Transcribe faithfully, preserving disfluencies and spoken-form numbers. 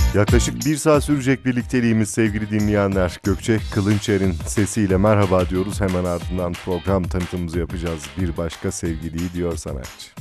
Yaklaşık bir saat sürecek birlikteliğimiz sevgili dinleyenler. Gökçe Kılınçer'in sesiyle merhaba diyoruz. Hemen ardından program tanıtımımızı yapacağız. Bir başka sevgiliyi diyor sanatçı.